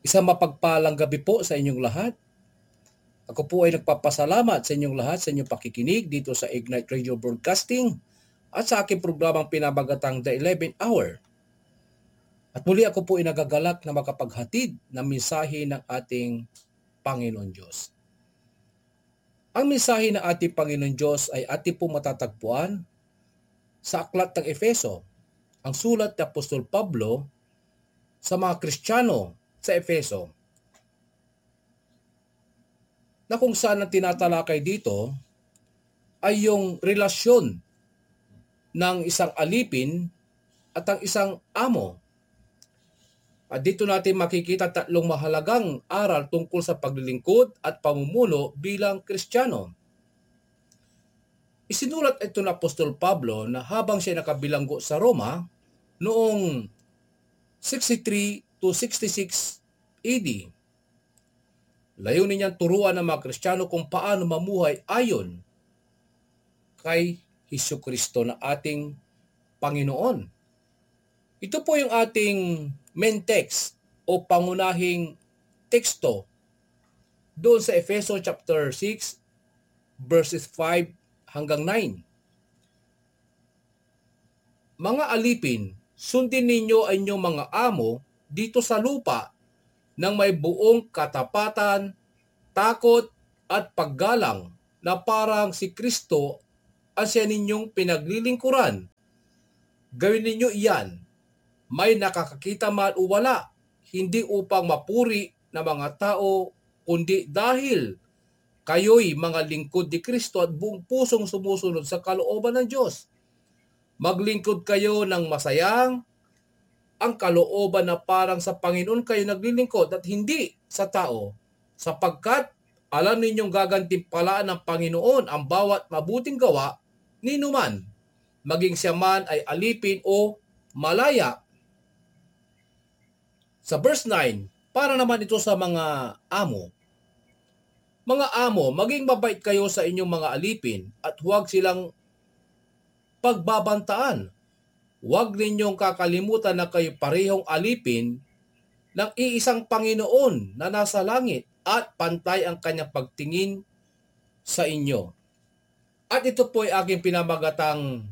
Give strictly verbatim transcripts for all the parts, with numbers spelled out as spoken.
Isang mapagpalang gabi po sa inyong lahat. Ako po ay nagpapasalamat sa inyong lahat sa inyong pakikinig dito sa Ignite Radio Broadcasting at sa aking programang pinabagatang The eleventh Hour. At muli ako po ay nagagalak na makapaghatid ng mensahe ng ating Panginoon Diyos. Ang mensahe ng ating Panginoon Diyos ay ating po matatagpuan sa Aklat ng Efeso, ang sulat ni Apostol Pablo sa mga Kristiyano sa Efeso, na kung saan ang tinatalakay dito ay yung relasyon ng isang alipin at ang isang amo. At dito natin makikita tatlong mahalagang aral tungkol sa paglilingkod at pamumuno bilang Kristiyano. Isinulat ito ng Apostol Pablo na habang siya nakabilanggo sa Roma noong sixty-three to sixty-six A D. Layunin niyang turuan ng mga Kristiyano kung paano mamuhay ayon kay Hesukristo na ating Panginoon. Ito po yung ating main text o pangunahing teksto doon sa Efeso chapter six verses five hanggang nine. Mga alipin, sundin ninyo ang inyong mga amo dito sa lupa ng may buong katapatan, takot at paggalang na parang si Kristo ang siya ninyong pinaglilingkuran. Gawin ninyo iyan, may nakakakita man o wala, hindi upang mapuri na mga tao, kundi dahil kayo'y mga lingkod ni Kristo at buong pusong sumusunod sa kalooban ng Diyos. Maglingkod kayo ng masayang ang kalooban na parang sa Panginoon kayo naglilingkod at hindi sa tao, sapagkat alam ninyong gagantimpalaan ng Panginoon ang bawat mabuting gawa ni numan, maging siya man ay alipin o malaya. Sa verse nine, para naman ito sa mga amo. Mga amo, maging mabait kayo sa inyong mga alipin at huwag silang pagbabantaan. Huwag ninyong kakalimutan na kayo parehong alipin ng iisang Panginoon na nasa langit at pantay ang kanyang pagtingin sa inyo. At ito po ay aking pinamagatang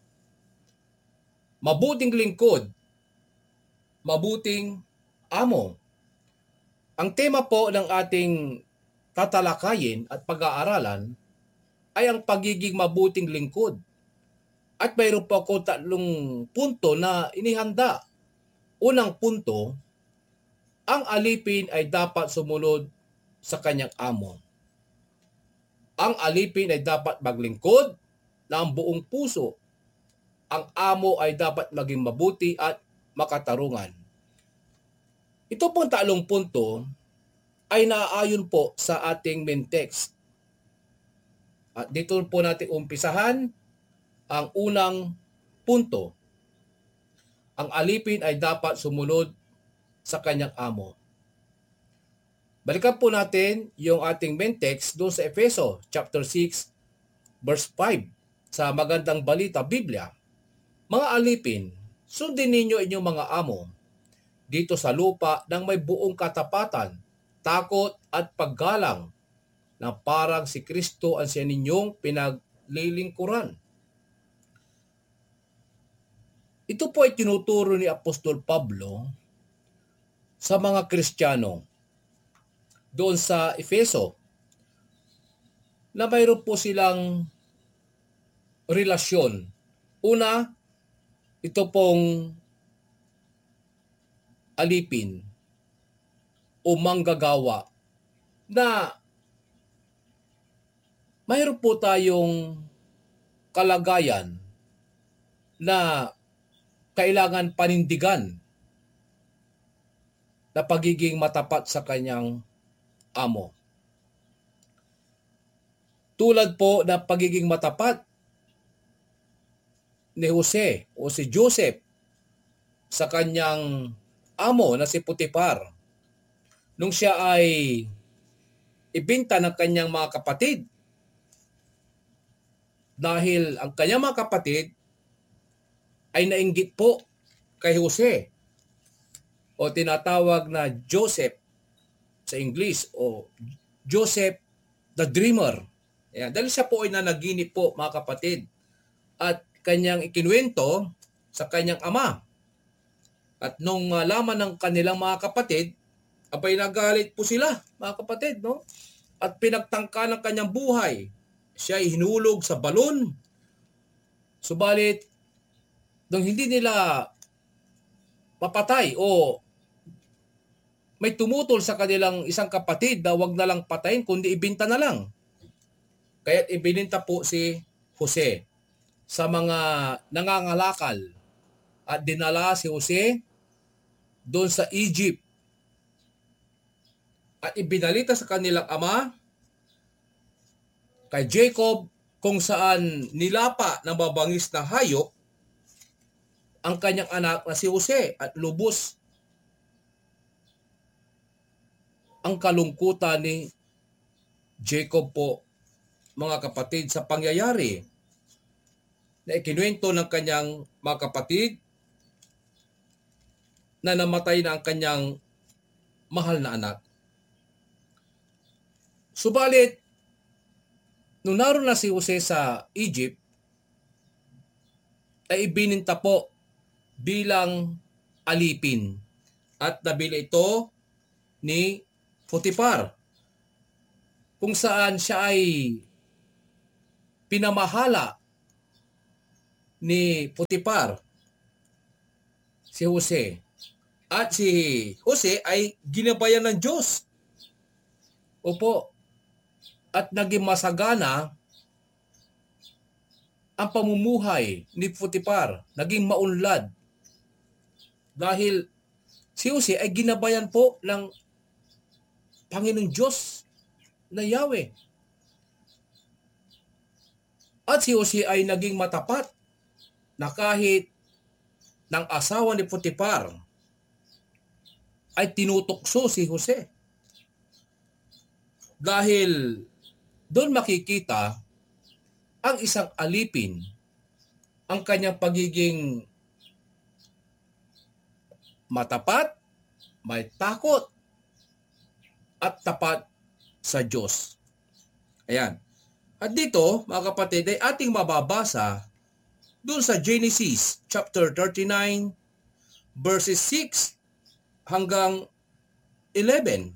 mabuting lingkod, mabuting amo. Ang tema po ng ating tatalakayin at pag-aaralan ay ang pagiging mabuting lingkod. At mayroon po ako tatlong punto na inihanda. Unang punto, ang alipin ay dapat sumunod sa kanyang amo. Ang alipin ay dapat maglingkod ng buong puso. Ang amo ay dapat maging mabuti at makatarungan. Ito pong tatlong punto ay naaayon po sa ating main text. At dito po natin umpisahan ang unang punto. Ang alipin ay dapat sumunod sa kanyang amo. Balikan po natin yung ating main text doon sa Efeso chapter six verse five sa Magandang Balita Biblia. Mga alipin, sundin ninyo inyong mga amo dito sa lupa ng may buong katapatan, takot at paggalang na parang si Kristo ang siya ninyong pinaglilingkuran. Ito po ay tinuturo ni Apostol Pablo sa mga Kristiyano doon sa Efeso na mayroon po silang relasyon. Una, ito pong alipin o manggagawa na mayroon po tayong kalagayan na kailangan panindigan na pagiging matapat sa kanyang amo. Tulad po na pagiging matapat ni Jose o si Joseph sa kanyang amo na si Potiphar nung siya ay ibinta ng kanyang mga kapatid dahil ang kanyang mga kapatid ay nainggit po kay Jose o tinatawag na Joseph sa English o Joseph the Dreamer. Ayan, dahil siya po ay nanaginip po mga kapatid at kanyang ikinuwento sa kanyang ama. At nung malaman ng kanilang mga kapatid, abay nagalit po sila mga kapatid, no? At pinagtangka ng kanyang buhay. Siya ay hinulog sa balon. Subalit, nung hindi nila papatay o may tumutol sa kanilang isang kapatid na wag na lang patayin kundi ibinta na lang. Kaya't ibininta po si Jose sa mga nangangalakal at dinala si Jose doon sa Egypt. At ibinalita sa kanilang ama kay Jacob kung saan nilapa ng mabangis na hayop ang kanyang anak na si Jose at lubos ang kalungkutan ni Jacob po mga kapatid sa pangyayari na ikinuwento ng kanyang mga kapatid na namatay na ang kanyang mahal na anak. Subalit, nung naroon na si Jose sa Egypt, ay ibininta po bilang alipin at nabili ito ni Potiphar kung saan siya ay pinamahala ni Potiphar si Jose. At si Jose ay ginabayan ng Diyos. Opo. At naging masagana ang pamumuhay ni Potiphar. Naging maunlad. Dahil si Jose ay ginabayan po ng Panginoong Diyos na Yahweh. At si Jose ay naging matapat na kahit ng asawa ni Potiphar ay tinutokso si Jose. Dahil doon makikita ang isang alipin, ang kanyang pagiging matapat, may takot, at tapat sa Diyos. Ayan. At dito, mga kapatid, ay ating mababasa doon sa Genesis chapter thirty-nine, verses six hanggang eleven.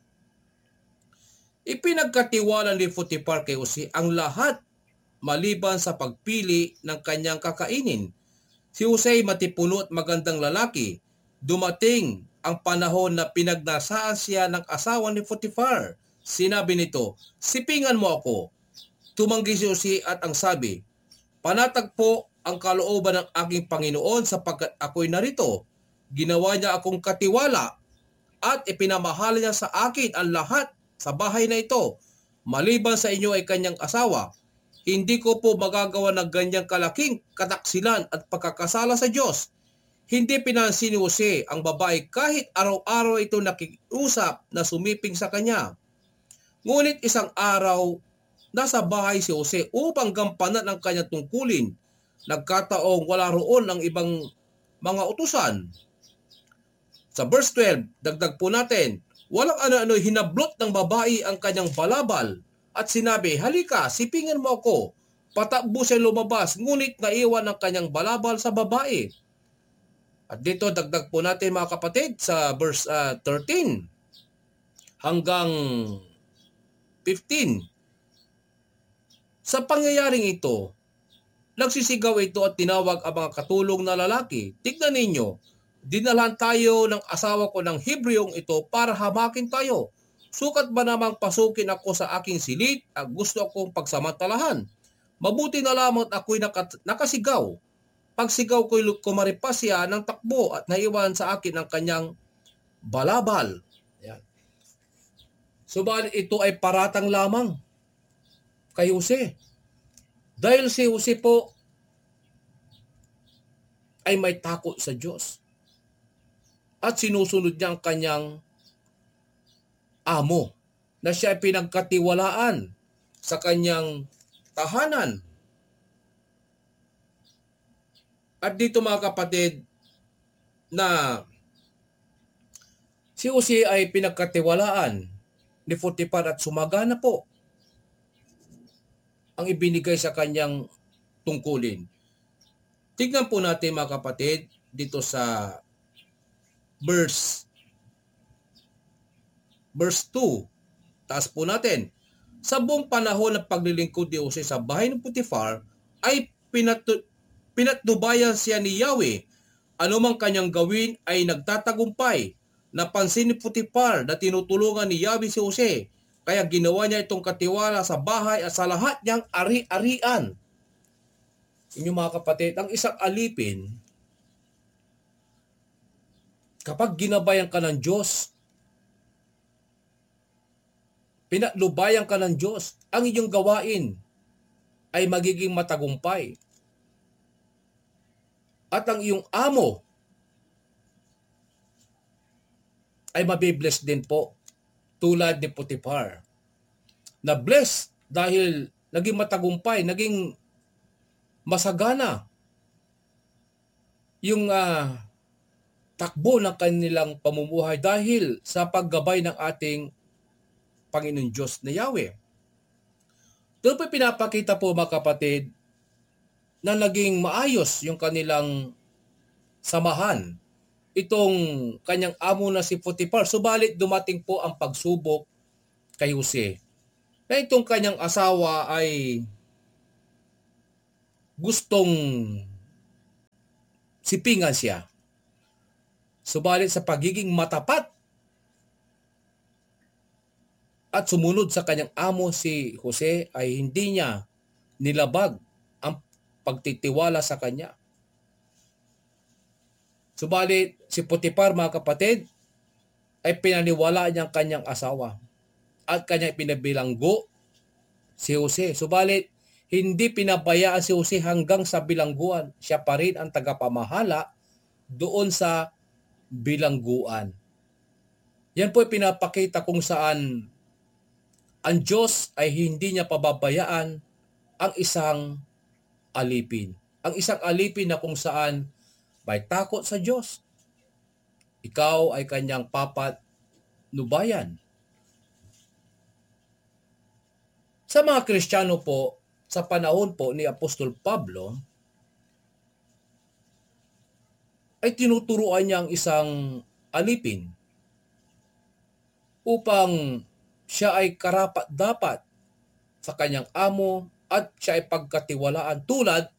Ipinagkatiwala ni Potiphar kay Jose ang lahat maliban sa pagpili ng kanyang kakainin. Si Jose ay matipuno at magandang lalaki. Dumating ang panahon na pinagnasaan siya ng asawa ni Potiphar. Sinabi nito, "Sipingan mo ako." Tumanggi si Jose at ang sabi, "Panatag po ang kalooban ng aking Panginoon sapagkat ako'y narito." Ginawa niya akong katiwala at ipinamahala niya sa akin ang lahat sa bahay na ito. Maliban sa inyo ay kanyang asawa. Hindi ko po magagawa ng ganyang kalaking kataksilan at pagkakasala sa Diyos. Hindi pinansin ni Jose ang babae kahit araw-araw ito nakiusap na sumiping sa kanya. Ngunit isang araw, nasa bahay si Jose upang gampanan ang kanyang tungkulin. Nagkataong wala roon ang ibang mga utusan. Sa verse twelve, dagdag po natin, walang ano-ano hinablot ng babae ang kanyang balabal at sinabi, "Halika, sipingan mo ako." Patakbo siya lumabas, ngunit naiwan ang kanyang balabal sa babae. At dito dagdag po natin mga kapatid sa verse uh, thirteen hanggang fifteen. Sa pangyayaring ito, nagsisigaw ito at tinawag ang mga katulong na lalaki. "Tignan ninyo, dinalhan tayo ng asawa ko ng Hebreong ito para hamakin tayo. Sukat ba namang pasukin ako sa aking silid at gusto akong pagsamantalahan? Mabuti na lamang at ako'y nakat- nakasigaw. Pagsigaw ko'y kumaripas siya ng takbo at naiwan sa akin ang kanyang balabal." Yan. Subalit ito ay paratang lamang kay Jose. Dahil si Jose po ay may takot sa Diyos. At sinusunod niya ang kanyang amo na siya ay pinagkatiwalaan sa kanyang tahanan. At dito mga kapatid na Si Jose ay pinagkatiwalaan ni Potiphar at sumagana po ang ibinigay sa kanyang tungkulin. Tignan po natin mga kapatid dito sa verse verse two. Taas po natin. Sa buong panahon ng paglilingkod ni Jose sa bahay ng Potiphar ay pinatu- pinatnubayan siya ni Yahweh. Anumang kanyang gawin ay nagtatagumpay. Napansin ni Potiphar na tinutulungan ni Yahweh si Jose. Kaya ginawa niya itong katiwala sa bahay at sa lahat niyang ari-arian. Inyong mga kapatid, ang isang alipin, kapag ginabayan ka ng Diyos, pinatnubayan ka ng Diyos, ang iyong gawain ay magiging matagumpay. At ang iyong amo ay mabibless din po, tulad ni Potiphar. Na bless dahil naging matagumpay, naging masagana yung uh, takbo ng kanilang pamumuhay dahil sa paggabay ng ating Panginoon Diyos na Yahweh. Doon po pinapakita po mga kapatid na naging maayos yung kanilang samahan. Itong kanyang amo na si Potiphar. Subalit dumating po ang pagsubok kay Jose. Na itong kanyang asawa ay gustong sipingan siya. Subalit sa pagiging matapat at sumunod sa kanyang amo si Jose ay hindi niya nilabag ang pagtitiwala sa kanya. Subalit si Potiphar mga kapatid ay pinaniwala niya ang kanyang asawa at kanyang pinabilanggo si Jose. Subalit hindi pinabayaan si Jose hanggang sa bilangguan. Siya pa rin ang tagapamahala doon sa bilangguan. Yan po ay pinapakita kung saan ang Diyos ay hindi niya pababayaan ang isang alipin. Ang isang alipin na kung saan may takot sa Diyos. Ikaw ay kanyang papat nubayan. Sa mga Kristiyano po, sa panahon po ni Apostol Pablo, ay tinuturuan niya ang isang alipin upang siya ay karapat-dapat sa kanyang amo at siya ay pagkatiwalaan tulad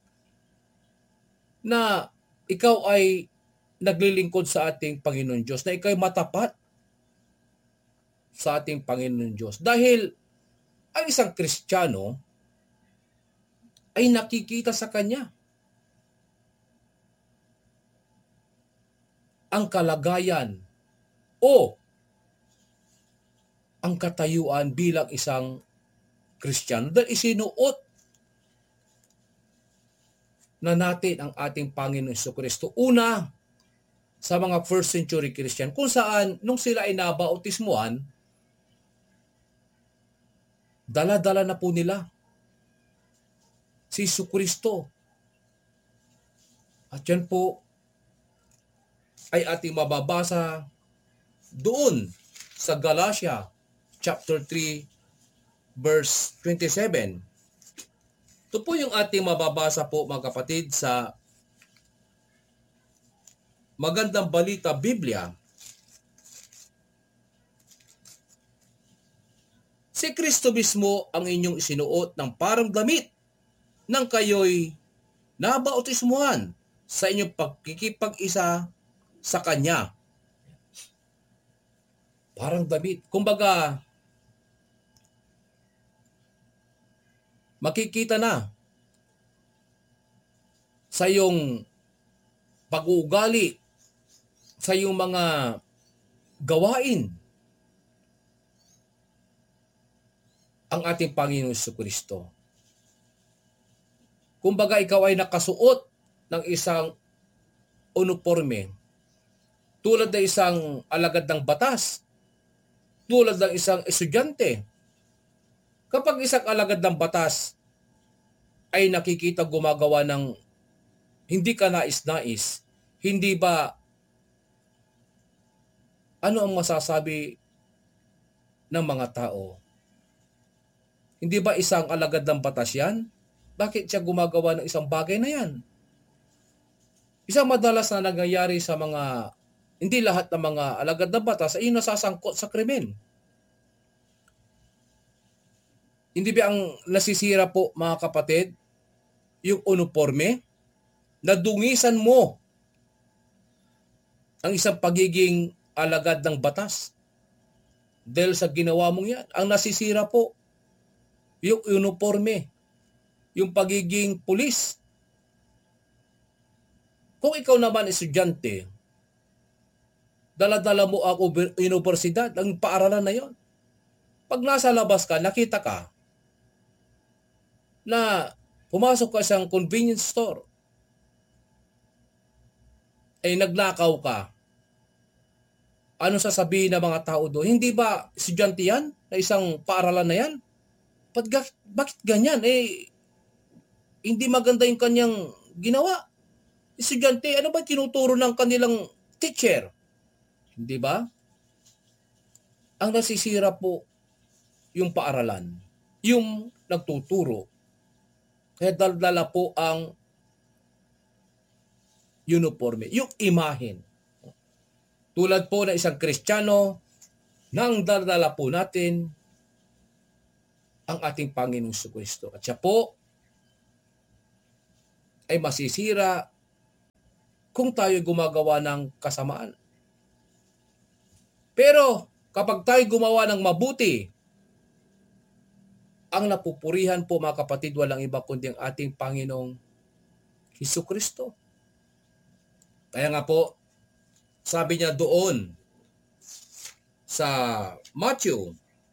na ikaw ay naglilingkod sa ating Panginoon Diyos, na ikaw ay matapat sa ating Panginoon Diyos. Dahil ang isang Kristiyano ay nakikita sa Kanya ang kalagayan o ang katayuan bilang isang Kristiyano. Dahil isinuot na natin ang ating Panginoon Jesucristo. Una, sa mga first century Christian, kung saan nung sila ay nabautismuhan, dala-dala na po nila si Jesucristo. At yan po ay ating mababasa doon sa Galatia chapter three verse twenty-seven. Ito po yung ating mababasa po mga kapatid sa Magandang Balita Biblia. Si Kristo mismo ang inyong isinuot ng parang damit nang kayo'y nabautismuhan sa inyong pagkikipag-isa sa Kanya. Parang damit. Kumbaga, makikita na sa iyong pag-uugali, sa iyong mga gawain, ang ating Panginoon Jesucristo. Kumbaga, ikaw ay nakasuot ng isang uniforme, tulad ng isang alagad ng batas, tulad ng isang estudyante. Kapag isang alagad ng batas ay nakikita gumagawa ng hindi ka nais-nais, hindi ba ano ang masasabi ng mga tao? Hindi ba isang alagad ng batas yan? Bakit siya gumagawa ng isang bagay na yan? Isang madalas na nangyayari sa mga, hindi lahat ng mga alagad ng batas ay nasasangkot sa krimen. Hindi ba ang nasisira po, mga kapatid, yung uniforme? Nadungisan mo ang isang pagiging alagad ng batas. Dahil sa ginawa mong yan, ang nasisira po, yung uniforme, yung pagiging pulis. Kung ikaw naman estudyante, dala-dala mo ang universidad, ang paaralan na yon. Pag nasa labas ka, nakita ka na pumasok ka sa convenience store, ay nagnakaw ka. Ano sasabihin ng mga tao doon? Hindi ba estudyante yan? Na isang paaralan na yan? Bakit, bakit ganyan? Eh, hindi maganda yung kanyang ginawa. Estudyante, ano ba tinuturo ng kanilang teacher? Hindi ba? Ang nasisira po yung paaralan, yung nagtuturo. Kaya daldala po ang uniforme, yung imahen. Tulad po ng isang Kristiyano, nang daldala po natin ang ating Panginoong Jesucristo. At siya po ay masisira kung tayo gumagawa ng kasamaan. Pero kapag tayo gumawa ng mabuti, ang napupurihan po, mga kapatid, walang iba kundi ang ating Panginoong Jesucristo. Kaya nga po, sabi niya doon sa Matthew,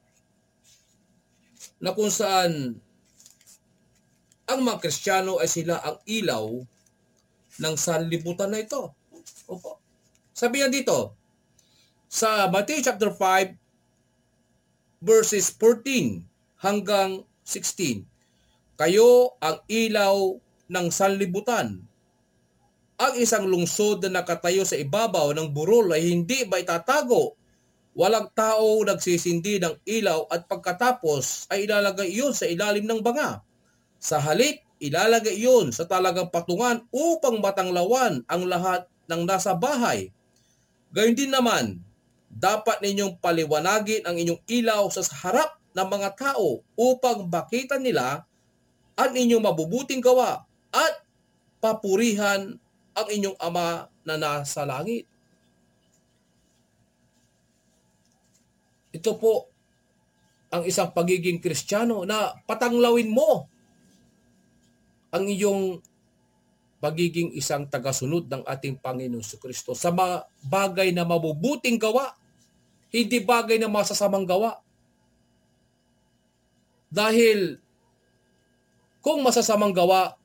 na kung saan ang mga Kristiyano ay sila ang ilaw ng sanlibutan na ito. Opo. Sabi niya dito, sa Matthew chapter five, verses fourteen hanggang sixteen, kayo ang ilaw ng sanlibutan. Ang isang lungsod na nakatayo sa ibabaw ng burol ay hindi ba itatago? Walang tao nagsisindi ng ilaw at pagkatapos ay ilalagay iyon sa ilalim ng banga. Sa halip, ilalagay iyon sa talagang patungan upang matanglawan ang lahat ng nasa bahay. Gayun din naman, dapat ninyong paliwanagin ang inyong ilaw sa harap ng mga tao upang makita nila ang inyong mabubuting gawa at papurihan ang inyong Ama na nasa langit. Ito po ang isang pagiging Kristiyano, na patanglawin mo ang iyong pagiging isang tagasunod ng ating Panginoon Jesucristo sa mga bagay na mabubuting gawa, hindi bagay na masasamang gawa. Dahil kung masasamang gawa,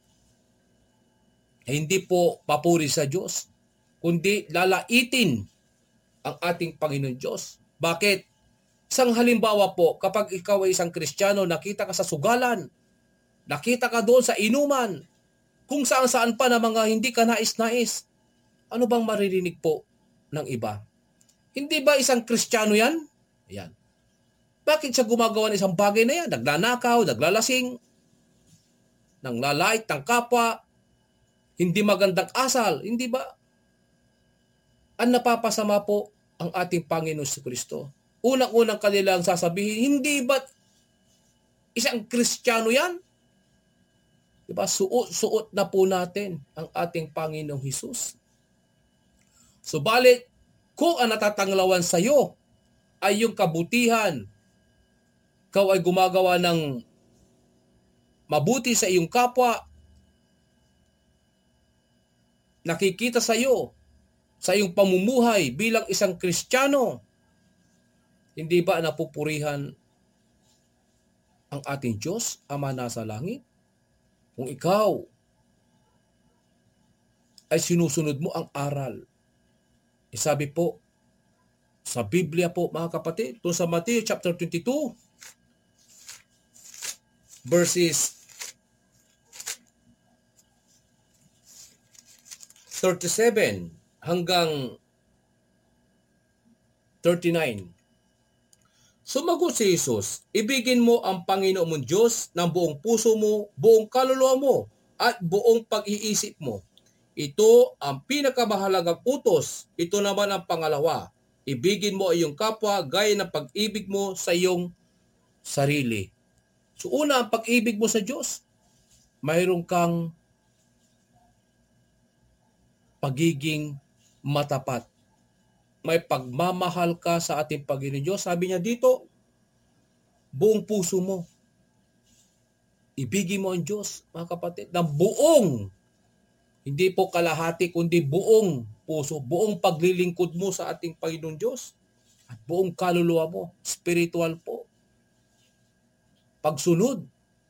hindi po papuri sa Diyos, kundi lalaitin ang ating Panginoon Diyos. Bakit? Isang halimbawa po, kapag ikaw ay isang Kristiyano, nakita ka sa sugalan, nakita ka doon sa inuman, kung saan-saan pa na mga hindi ka nais-nais, ano bang maririnig po ng iba? Hindi ba isang Kristiyano yan? Ayan. Bakit siya gumagawa ng isang bagay na yan? Nagnanakaw, naglalasing, nanglalait ng kapwa, hindi magandang asal, hindi ba? Ang napapasama po ang ating Panginoon Jesucristo. Unang-unang kanilang sasabihin, hindi ba isang Kristiyano yan? Diba? Suot-suot na po natin ang ating Panginoong Hesus. Subalit, kung ang natatanglawan sa iyo ay yung kabutihan, ikaw ay gumagawa ng mabuti sa iyong kapwa, nakikita sa iyo, sa iyong pamumuhay bilang isang Kristiyano, hindi ba napupurihan ang ating Diyos, Ama nasa langit? Kung ikaw ay sinusunod mo ang aral. E sabi po, sa Biblia po, mga kapatid, doon sa Matthew chapter twenty-two, verses thirty-seven hanggang thirty-nine. Sumagot si Jesus, ibigin mo ang Panginoon mong Diyos ng buong puso mo, buong kaluluwa mo, at buong pag-iisip mo. Ito ang pinakamahalagang utos. Ito naman ang pangalawa. Ibigin mo ang iyong kapwa gaya ng pag-ibig mo sa iyong sarili. So una, ang pag-ibig mo sa Diyos. Mayroon kang pagiging matapat. May pagmamahal ka sa ating Panginoon Diyos. Sabi niya dito, buong puso mo. Ibigin mo ang Diyos, mga kapatid, ng buong, hindi po kalahati, kundi buong puso, buong paglilingkod mo sa ating Panginoon Diyos. At buong kaluluwa mo, spiritual po. Pagsunod,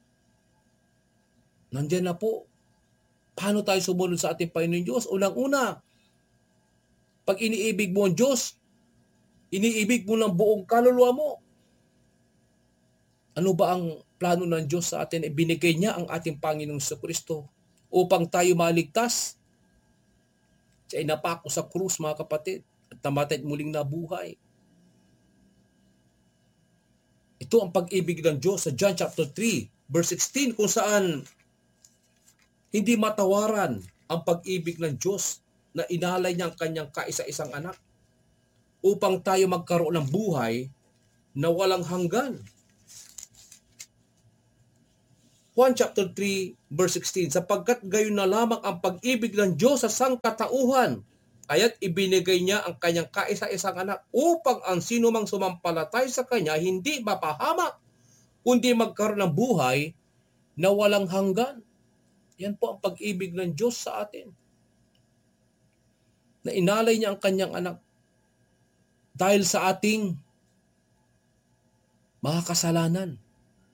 nandiyan na po. Paano tayo sumunod sa ating Panginoon Diyos? Unang-una, pag iniibig mo ang Diyos, iniibig mo ng buong kaluluwa mo. Ano ba ang plano ng Diyos sa atin? Ibinigay niya ang ating Panginoong Jesucristo upang tayo maligtas. Siya ay napako sa krus, mga kapatid, at namatay at muling nabuhay. Ito ang pag-ibig ng Diyos sa John chapter three, verse sixteen, kung saan hindi matawaran ang pag-ibig ng Diyos na inalay niya ang kanyang kaisa-isang anak upang tayo magkaroon ng buhay na walang hanggan. Juan chapter three, verse sixteen, sapagkat gayon na lamang ang pag-ibig ng Diyos sa sangkatauhan, kaya't ibinigay niya ang kanyang kaisa-isang anak upang ang sinumang sumampalatay sa kanya hindi mapahamak, kundi magkaroon ng buhay na walang hanggan. Yan po ang pag-ibig ng Diyos sa atin. Na inalay niya ang kanyang anak dahil sa ating mga kasalanan.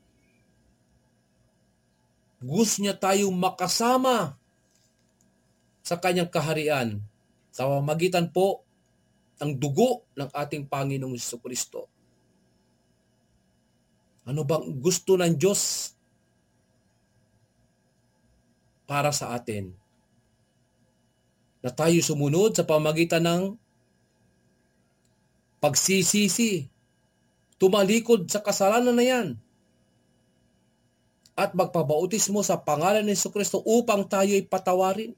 Gusto niya tayong makasama sa kanyang kaharian sa pamamagitan po ng dugo ng ating Panginoong Jesucristo. Ano bang gusto ng Diyos para sa atin? Na tayo sumunod sa pamamagitan ng pagsisisi, tumalikod sa kasalanan na yan, at magpabautismo sa pangalan ni Jesucristo upang tayo ay patawarin.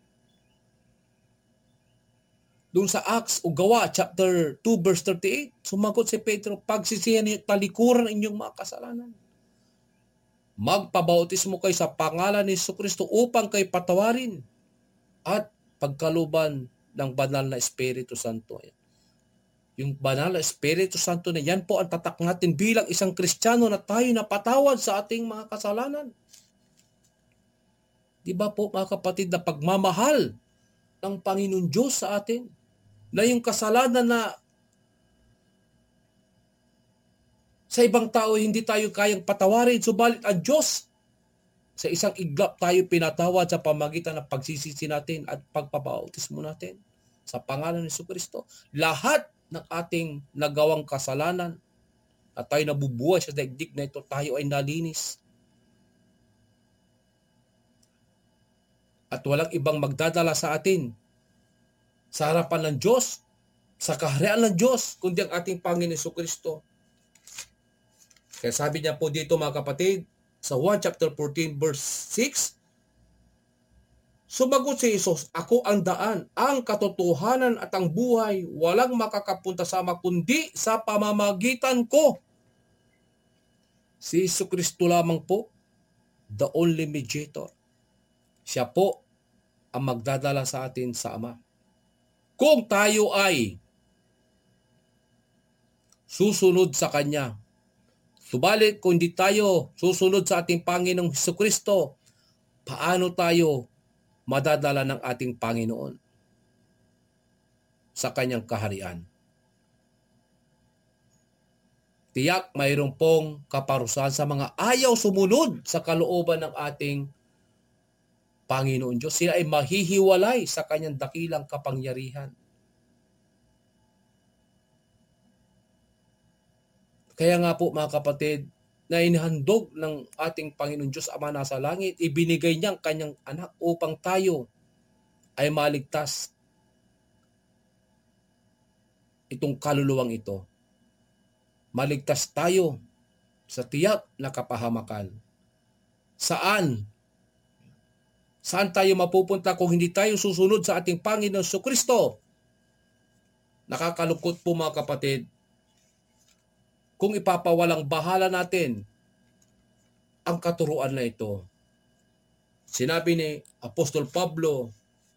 Doon sa Acts o Gawa, chapter two, verse thirty-eight, sumagot si Pedro, pagsisihan niyo, talikuran inyong mga kasalanan. Magpabautismo kayo sa pangalan ni Jesucristo upang kayo patawarin at pagkaluban ng banal na Espiritu Santo. Yung banal na Espiritu Santo na yan po ang tatak natin bilang isang Kristiyano na tayo napatawad sa ating mga kasalanan. Di ba po mga kapatid na pagmamahal ng Panginoon Diyos sa atin, na yung kasalanan na sa ibang tao hindi tayo kayang patawarin, subalit ang Diyos sa isang iglap tayo pinatawad sa pamagitan ng pagsisisi natin at pagpapautismo natin sa pangalan ni Jesucristo. Lahat ng ating nagawang kasalanan at tayo nabubuhay sa daigdig na ito, tayo ay nalinis. At walang ibang magdadala sa atin sa harapan ng Diyos, sa kaharian ng Diyos, kundi ang ating Panginoon Jesucristo. Kaya sabi niya po dito mga kapatid, sa Juan chapter fourteen verse six, sumagot si Jesus, ako ang daan, ang katotohanan at ang buhay, walang makakapunta sa Ama kundi sa pamamagitan ko. Si Jesucristo lamang po, the only mediator. Siya po ang magdadala sa atin sa Ama. Kung tayo ay susunod sa Kanya. Subalit kung hindi tayo susunod sa ating Panginoong Jesucristo, paano tayo madadala ng ating Panginoon sa Kanyang kaharian? Tiyak mayroon pong kaparusahan sa mga ayaw sumunod sa kalooban ng ating Panginoon Diyos. Sila ay mahihiwalay sa Kanyang dakilang kapangyarihan. Kaya nga po mga kapatid, na inihandog ng ating Panginoon Diyos Ama nasa langit, ibinigay niya ang Kanyang anak upang tayo ay maligtas. itong kaluluwang ito. Maligtas tayo sa tiyak na kapahamakan. Saan? Saan tayo mapupunta kung hindi tayo susunod sa ating Panginoon Jesucristo? Nakakalungkot po mga kapatid, kung ipapawalang bahala natin ang katuruan na ito. Sinabi ni Apostol Pablo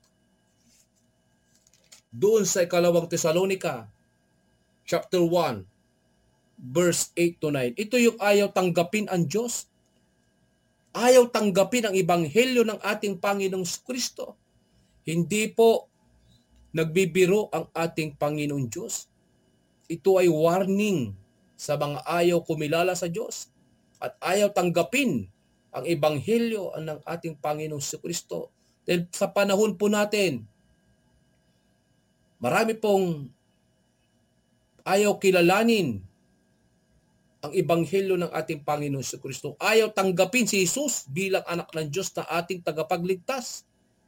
doon sa ikalawang Tesalonica, chapter one, verse eight to nine. Ito yung ayaw tanggapin ang Diyos. Ayaw tanggapin ang ebanghelyo ng ating Panginoong Kristo. Hindi po nagbibiro ang ating Panginoong Diyos. Ito ay warning sa mga ayaw kumilala sa Diyos at ayaw tanggapin ang ebanghelyo ng ating Panginoong Kristo. Dahil sa panahon po natin, marami pong ayaw kilalanin ang ebanghelyo ng ating Panginoon Kristo. Ayaw tanggapin si Jesus bilang anak ng Diyos na ating tagapagligtas.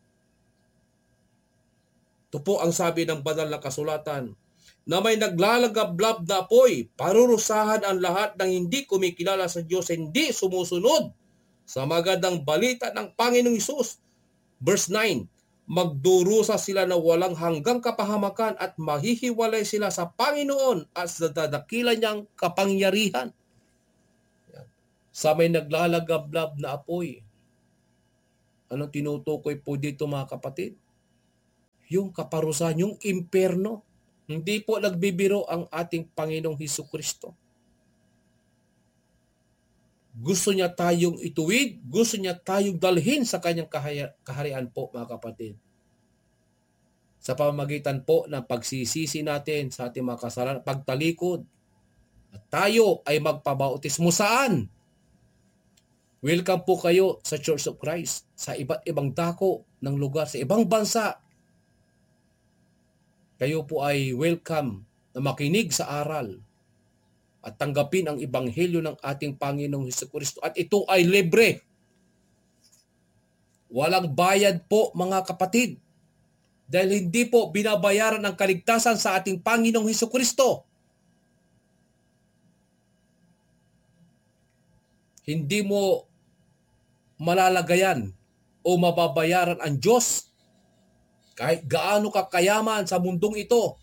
Ito po ang sabi ng banal na kasulatan, na may naglalagablab na apoy, parurusahan ang lahat ng hindi kumikilala sa Diyos, hindi sumusunod sa magandang balita ng Panginoong Hesus. Verse nine, magdurusa sila na walang hanggang kapahamakan at mahihiwalay sila sa Panginoon at sa dadakilan niyang kapangyarihan. Yan. Sa may naglalagablab na apoy. Anong tinutukoy po dito mga kapatid? Yung kaparusahan, yung impyerno. Hindi po nagbibiro ang ating Panginoong Hesukristo. Gusto niya tayong ituwid, gusto niya tayong dalhin sa kanyang kaharian po mga kapatid. Sa pamamagitan po ng pagsisisi natin sa ating mga kasalanan, pagtalikod. At tayo ay magpabautismo saan? Welcome po kayo sa Church of Christ, sa iba't ibang dako ng lugar, sa ibang bansa. Kayo po ay welcome na makinig sa aral at tanggapin ang ebanghelyo ng ating Panginoong Hesukristo. At ito ay libre. Walang bayad po mga kapatid. Dahil hindi po binabayaran ang kaligtasan sa ating Panginoong Hesukristo. Hindi mo malalagayan o mababayaran ang Diyos kahit gaano kakayaman sa mundong ito.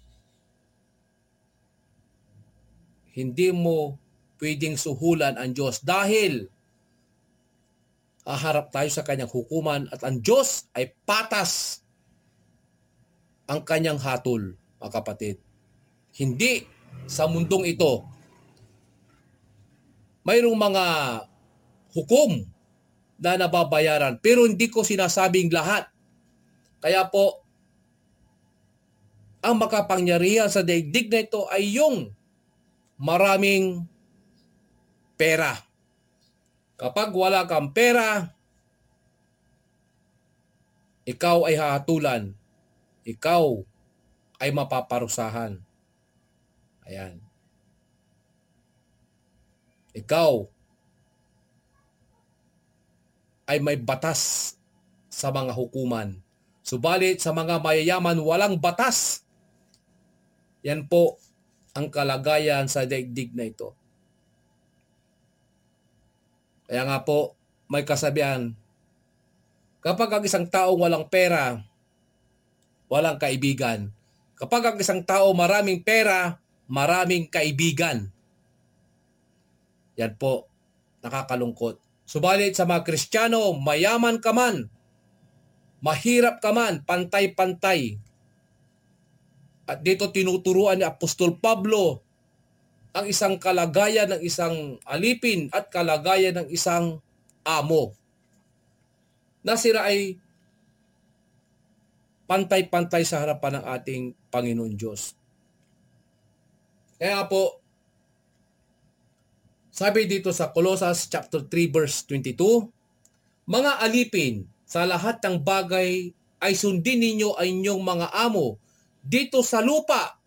Hindi mo pwedeng suhulan ang Diyos dahil haharap tayo sa kanyang hukuman at ang Diyos ay patas ang kanyang hatol, mga kapatid. Hindi sa mundong ito. Mayroong mga hukom na nababayaran pero hindi ko sinasabing lahat. Kaya po, ang makapangyarihan sa daigdig na ito ay yung maraming pera. Kapag wala kang pera, ikaw ay hahatulan. Ikaw ay mapaparusahan. Ayan. Ikaw ay may batas sa mga hukuman. Subalit sa mga mayayaman walang batas. Yan po ang kalagayan sa daigdig na ito. Kaya nga po, may kasabihan, kapag ang isang tao walang pera, walang kaibigan. Kapag ang isang tao maraming pera, maraming kaibigan. Yan po, nakakalungkot. Subalit sa mga Kristiyano, mayaman ka man, mahirap ka man, pantay-pantay. At dito tinuturuan ni Apostol Pablo ang isang kalagayan ng isang alipin at kalagayan ng isang amo. Na sila ay pantay-pantay sa harapan ng ating Panginoon Diyos. Kaya po, sabi dito sa Colossus chapter three verse twenty-two, mga alipin, sa lahat ng bagay ay sundin ninyo ay inyong mga amo dito sa lupa.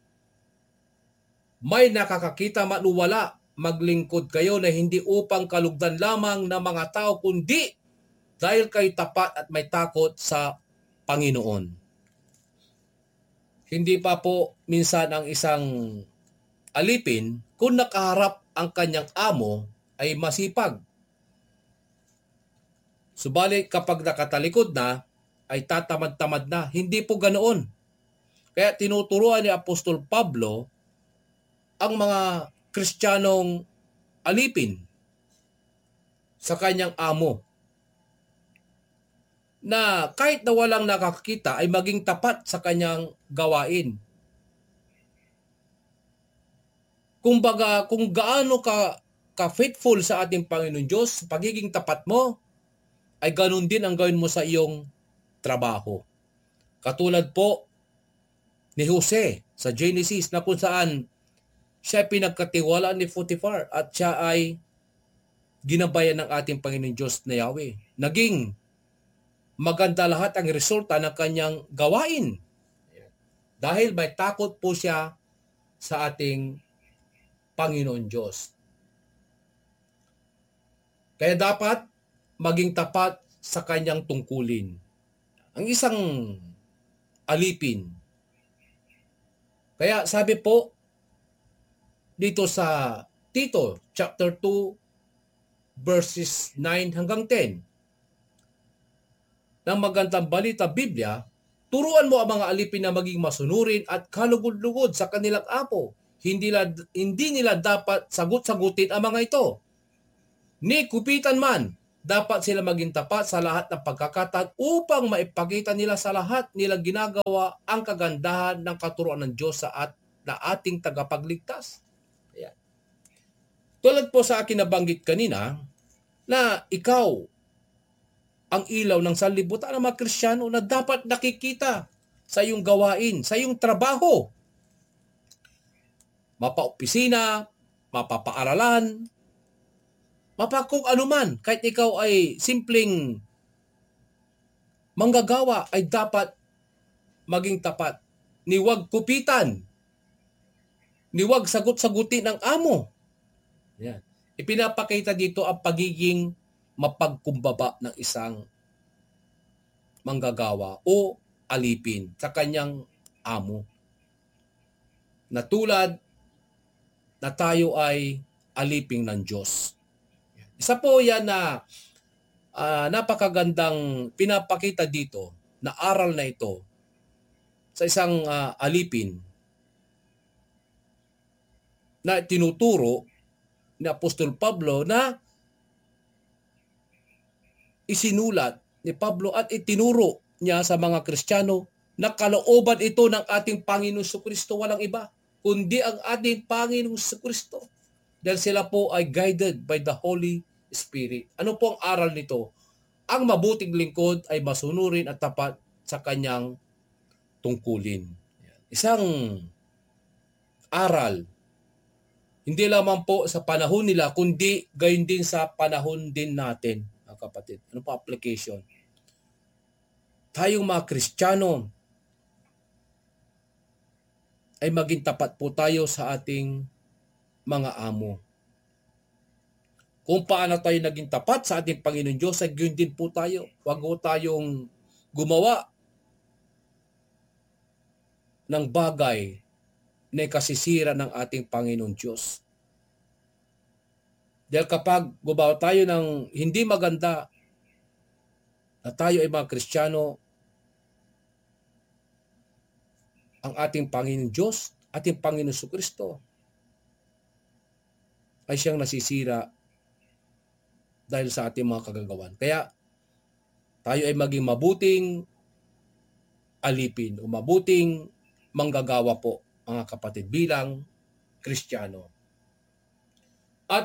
May nakakakita man o wala, maglingkod kayo na hindi upang kalugdan lamang ng mga tao, kundi dahil kayo tapat at may takot sa Panginoon. Hindi pa po minsan ang isang alipin kung nakaharap ang kanyang amo ay masipag. Subalit kapag nakatalikod na, ay tatamad-tamad na. Hindi po ganoon. Kaya tinuturuan ni Apostol Pablo ang mga Kristiyanong alipin sa kanyang amo na kahit na walang nakakita ay maging tapat sa kanyang gawain. Kumbaga, kung gaano ka ka-faithful sa ating Panginoon Diyos, pagiging tapat mo, ay ganun din ang gawin mo sa iyong trabaho. Katulad po ni Jose sa Genesis na kung saan siya pinagkatiwalaan ni Potiphar at siya ay ginabayan ng ating Panginoon Diyos na Yahweh. Naging maganda lahat ang resulta ng kanyang gawain. Dahil may takot po siya sa ating Panginoon Diyos. Kaya dapat maging tapat sa kanyang tungkulin. Ang isang alipin. Kaya sabi po dito sa Tito chapter two verses nine hanggang ten ng magandang balita Biblia, turuan mo ang mga alipin na maging masunurin at kalugod-lugod sa kanilang apo. Hindi nila, hindi nila dapat sagot-sagutin ang mga ito. Ni kupitan man, dapat sila maging tapat sa lahat ng pagkakataon upang maipakita nila sa lahat nilang ginagawa ang kagandahan ng katuruan ng Diyos sa at na ating tagapagligtas. Ayan. Tulad po sa akin nabanggit kanina na ikaw ang ilaw ng sanlibutan ng mga Kristiyano na dapat nakikita sa iyong gawain, sa iyong trabaho. Mapa-opisina, mapapaaralan, mapa kung anuman, kahit ikaw ay simpleng manggagawa, ay dapat maging tapat. Ni huwag kupitan, ni huwag sagot-sagutin ng amo. Yan. Ipinapakita dito ang pagiging mapagkumbaba ng isang manggagawa o alipin sa kanyang amo. Na tulad na tayo ay aliping ng Diyos. Isa po yan na uh, napakagandang pinapakita dito na aral na ito sa isang uh, alipin na tinuturo ni Apostol Pablo na isinulat ni Pablo at itinuro niya sa mga Kristiyano na kalooban ito ng ating Panginoong Jesucristo, walang iba kundi ang ating Panginoong Jesucristo. Dahil sila po ay guided by the Holy Spirit. Ano po ang aral nito? Ang mabuting lingkod ay masunurin at tapat sa kanyang tungkulin. Isang aral, hindi lamang po sa panahon nila, kundi gayon din sa panahon din natin, mga kapatid. Ano po application? Tayong mga Kristiyano ay maging tapat po tayo sa ating mga amo. Kung paano tayo naging tapat sa ating Panginoon Diyos, ay gayon din po tayo. Huwag po tayong gumawa ng bagay na kasisira ng ating Panginoon Diyos. Dahil kapag gumawa tayo ng hindi maganda, na tayo ay mga Kristiyano, ang ating Panginoon Diyos, ating Panginoon Jesucristo, ay siyang nasisira dahil sa ating mga kagagawan. Kaya tayo ay maging mabuting alipin o mabuting manggagawa po, mga kapatid, bilang Kristiyano. At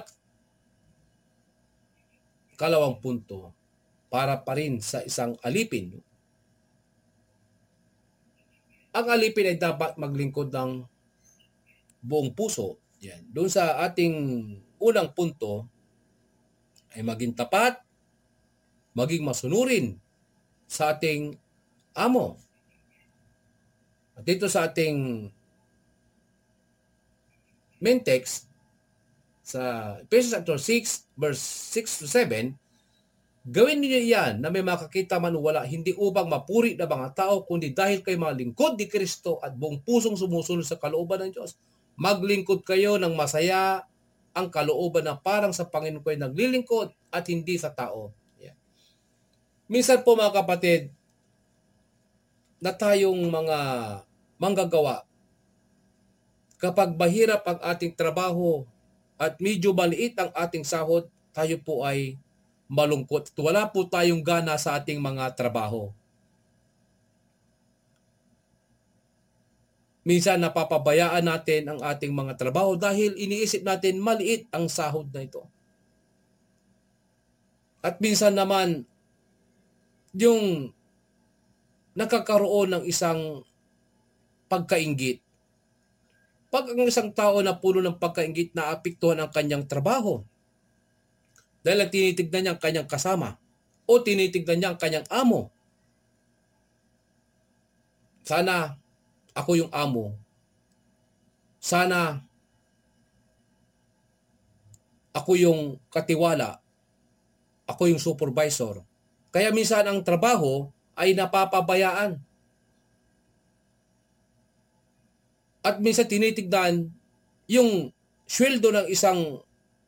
kalawang punto, para pa rin sa isang alipin, ang alipin ay dapat maglingkod ng buong puso. Yan. Doon sa ating unang punto, ay maging tapat, maging masunurin sa ating amo. At dito sa ating main text, sa Ephesians chapter six, verse six to seven, Gawin ninyo iyan na may makakita man o wala, hindi upang mapuri na mga tao, kundi dahil kayo mga lingkod ni Kristo at buong pusong sumusunod sa kalooban ng Diyos. Maglingkod kayo ng masaya ang kalooban na parang sa Panginoon kayo naglilingkod at hindi sa tao. Yan. Minsan po mga kapatid, na tayong mga manggagawa, kapag mahirap ang ating trabaho at medyo maliit ang ating sahod, tayo po ay malungkot. Wala po tayong gana sa ating mga trabaho. Minsan napapabayaan natin ang ating mga trabaho dahil iniisip natin maliit ang sahod na ito. At minsan naman, yung nakakaroon ng isang pagkainggit. Pag ang isang tao na puno ng pagkainggit, naapektuhan ang kanyang trabaho, dahil tinitignan niya ang kanyang kasama o tinitignan niya ang kanyang amo. Sana ako yung amo. Sana ako yung katiwala. Ako yung supervisor. Kaya minsan ang trabaho ay napapabayaan. At minsan tinitignan yung sweldo ng isang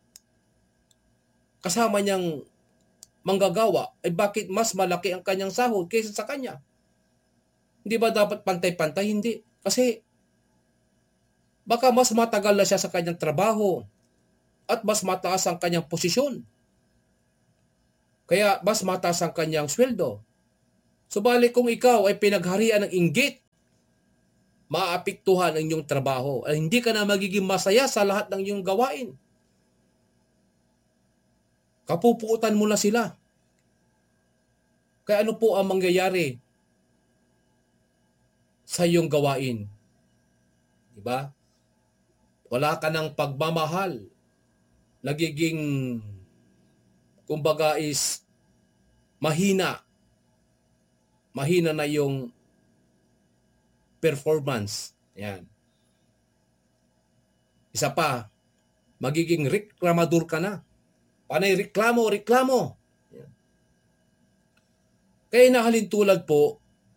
kasama niyang manggagawa, ay bakit mas malaki ang kanyang sahod kaysa sa kanya? Hindi ba dapat pantay-pantay? Hindi. Kasi baka mas matagal na siya sa kanyang trabaho at mas mataas ang kanyang posisyon. Kaya mas mataas ang kanyang sweldo. Subalit kung ikaw ay pinagharian ng inggit, maapektuhan ang iyong trabaho. Ay hindi ka na magiging masaya sa lahat ng iyong gawain. Kapupuutan mo na sila. Kaya ano po ang mangyayari sa iyong gawain? Diba? Wala ka ng pagmamahal. Nagiging, kumbaga is, mahina. Mahina na yung performance. Yan. Isa pa, magiging reklamador ka na. Panay reklamo, reklamo. Yan. Kaya nahalintulad po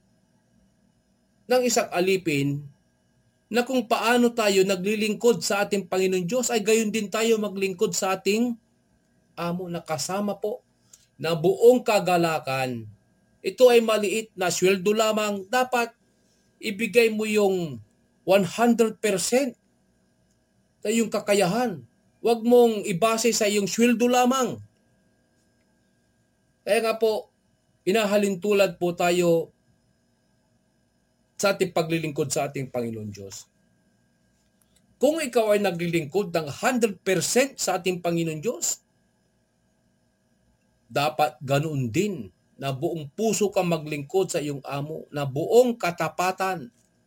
ng isang alipin na kung paano tayo naglilingkod sa ating Panginoon Diyos, ay gayon din tayo maglingkod sa ating amo na kasama po na buong kagalakan. Ito ay maliit na sweldo lamang. Dapat ibigay mo yung one hundred percent sa iyong kakayahan. Huwag mong ibase sa iyong sweldo lamang. Kaya nga po, inahalintulad po tayo sa ating paglilingkod sa ating Panginoon Diyos. Kung ikaw ay naglilingkod ng one hundred percent sa ating Panginoon Diyos, dapat ganoon din na buong puso kang maglingkod sa iyong amo, na buong katapatan.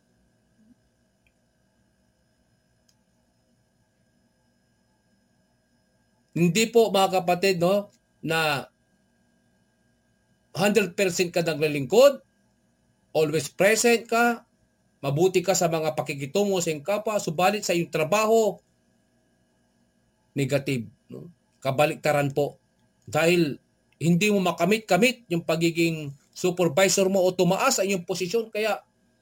Hindi po mga kapatid, no, na one hundred percent ka naglilingkod, always present ka, mabuti ka sa mga pakikitungo sa iyong kapwa, subalit sa iyong trabaho, negative. No? Kabaliktaran po. Dahil hindi mo makamit-kamit yung pagiging supervisor mo o tumaas ang iyong posisyon, kaya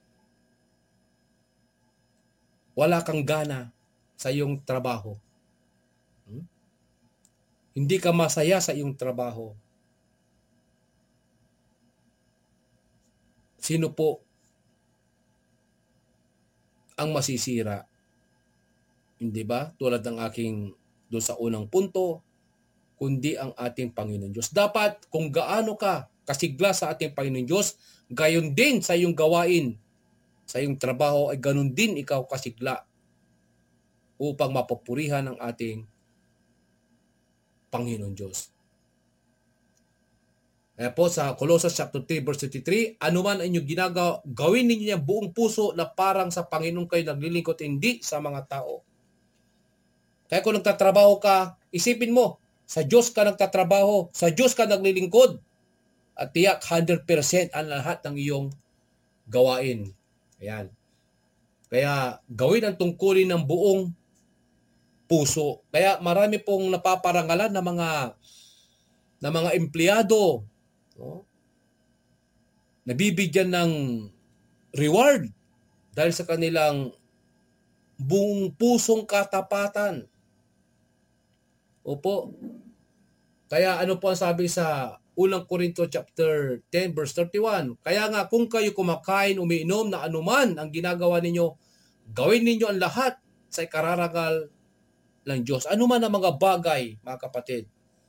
wala kang gana sa iyong trabaho. Hmm? Hindi ka masaya sa iyong trabaho. Sino po ang masisira? Hindi ba? Tulad ng aking doon sa unang punto, kundi ang ating Panginoon Diyos. Dapat kung gaano ka kasigla sa ating Panginoon Diyos, gayon din sa iyong gawain, sa iyong trabaho ay ganon din ikaw kasigla upang mapupurihan ang ating Panginoon Diyos. Kaya po sa Colossians chapter three verse twenty-three, anuman ang inyong ginagawa, gawin ninyo niya buong puso na parang sa Panginoon kayo naglilingkod, hindi sa mga tao. Kaya kung nagtatrabaho ka, isipin mo, sa Diyos ka nagtatrabaho, sa Diyos ka naglilingkod, at tiyak one hundred percent ang lahat ng iyong gawain. Ayan. Kaya gawin ang tungkulin ng buong puso. Kaya marami pong napaparangalan na mga na mga empleyado, no? Nabibigyan ng reward dahil sa kanilang buong pusong katapatan. Opo. Kaya ano po ang sabi sa unang Korinto chapter ten verse thirty-one? Kaya nga kung kayo kumakain, umiinom na anuman ang ginagawa ninyo, gawin ninyo ang lahat sa ikararangal ng Diyos. Ano man ang mga bagay, mga kapatid,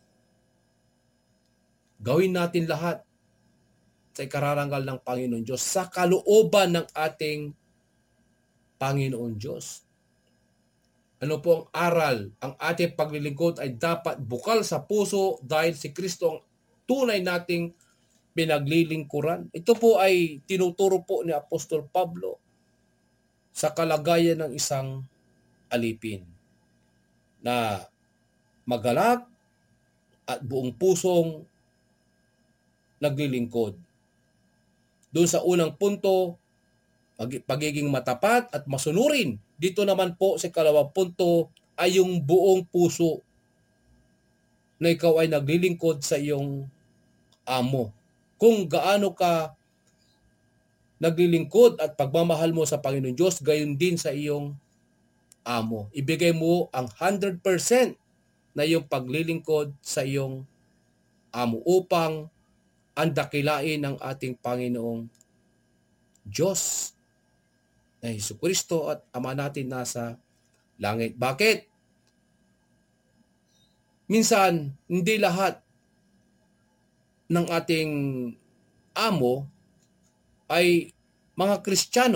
gawin natin lahat sa ikararangal ng Panginoon Diyos, sa kalooban ng ating Panginoon Diyos. Ano po ang aral? Ang ating paglilingkod ay dapat bukal sa puso dahil si Kristo ang tunay nating pinaglilingkuran. Ito po ay tinuturo po ni Apostol Pablo sa kalagayan ng isang alipin na magalak at buong pusong naglilingkod. Doon sa unang punto, pagiging matapat at masunurin. Dito naman po sa ikalawang punto ay yung buong puso na ikaw ay naglilingkod sa iyong amo. Kung gaano ka naglilingkod at pagmamahal mo sa Panginoon Diyos, gayon din sa iyong amo. Ibigay mo ang one hundred percent na iyong paglilingkod sa iyong amo upang andakilain ng ating Panginoong Diyos na Jesucristo at Ama natin nasa langit. Bakit? Minsan, hindi lahat ng ating amo ay mga Kristiyano.